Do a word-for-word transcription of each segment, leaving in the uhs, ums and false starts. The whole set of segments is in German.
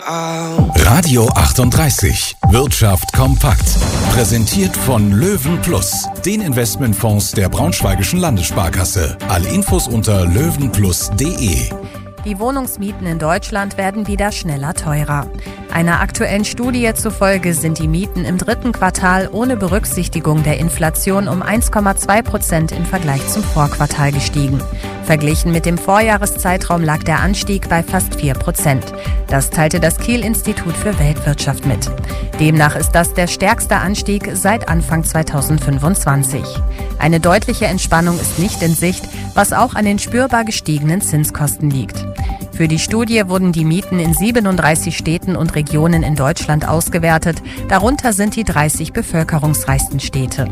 Radio achtunddreißig. Wirtschaft kompakt. Präsentiert von Löwen Plus, den Investmentfonds der Braunschweigischen Landessparkasse. Alle Infos unter löwenplus punkt de. Die Wohnungsmieten in Deutschland werden wieder schneller teurer. Einer aktuellen Studie zufolge sind die Mieten im dritten Quartal ohne Berücksichtigung der Inflation um eins Komma zwei Prozent im Vergleich zum Vorquartal gestiegen. Verglichen mit dem Vorjahreszeitraum lag der Anstieg bei fast vier Prozent. Das teilte das Kiel-Institut für Weltwirtschaft mit. Demnach ist das der stärkste Anstieg seit Anfang zweitausendfünfundzwanzig. Eine deutliche Entspannung ist nicht in Sicht, was auch an den spürbar gestiegenen Zinskosten liegt. Für die Studie wurden die Mieten in siebenunddreißig Städten und Regionen in Deutschland ausgewertet. Darunter sind die dreißig bevölkerungsreichsten Städte.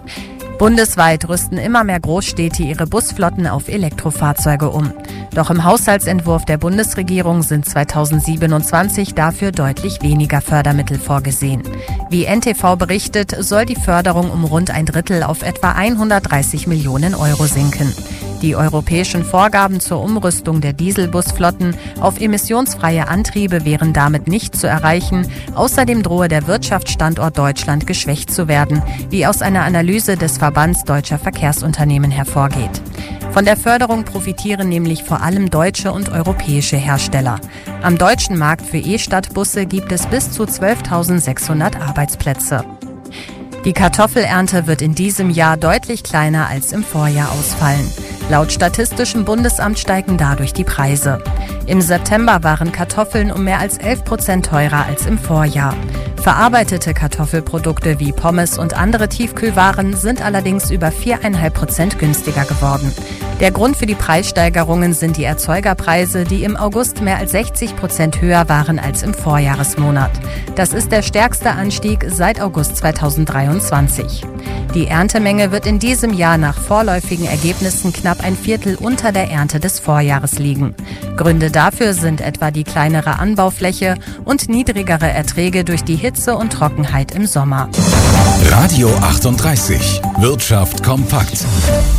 Bundesweit rüsten immer mehr Großstädte ihre Busflotten auf Elektrofahrzeuge um. Doch im Haushaltsentwurf der Bundesregierung sind zweitausendsiebenundzwanzig dafür deutlich weniger Fördermittel vorgesehen. Wie N T V berichtet, soll die Förderung um rund ein Drittel auf etwa hundertdreißig Millionen Euro sinken. Die europäischen Vorgaben zur Umrüstung der Dieselbusflotten auf emissionsfreie Antriebe wären damit nicht zu erreichen. Außerdem drohe der Wirtschaftsstandort Deutschland geschwächt zu werden, wie aus einer Analyse des Verbands Deutscher Verkehrsunternehmen hervorgeht. Von der Förderung profitieren nämlich vor allem deutsche und europäische Hersteller. Am deutschen Markt für E-Stadtbusse gibt es bis zu zwölftausendsechshundert Arbeitsplätze. Die Kartoffelernte wird in diesem Jahr deutlich kleiner als im Vorjahr ausfallen. Laut Statistischem Bundesamt steigen dadurch die Preise. Im September waren Kartoffeln um mehr als elf Prozent teurer als im Vorjahr. Verarbeitete Kartoffelprodukte wie Pommes und andere Tiefkühlwaren sind allerdings über vier Komma fünf Prozent günstiger geworden. Der Grund für die Preissteigerungen sind die Erzeugerpreise, die im August mehr als sechzig Prozent höher waren als im Vorjahresmonat. Das ist der stärkste Anstieg seit August zweitausenddreiundzwanzig. Die Erntemenge wird in diesem Jahr nach vorläufigen Ergebnissen knapp ein Viertel unter der Ernte des Vorjahres liegen. Gründe dafür sind etwa die kleinere Anbaufläche und niedrigere Erträge durch die Hitze und Trockenheit im Sommer. Radio achtunddreißig. Wirtschaft kompakt.